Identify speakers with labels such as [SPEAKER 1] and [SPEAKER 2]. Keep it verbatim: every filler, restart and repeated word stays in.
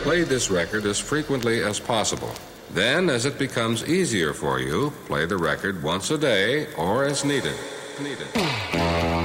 [SPEAKER 1] play this record as frequently as possible. Then, as it becomes easier for you, play the record once a day or as needed. Needed.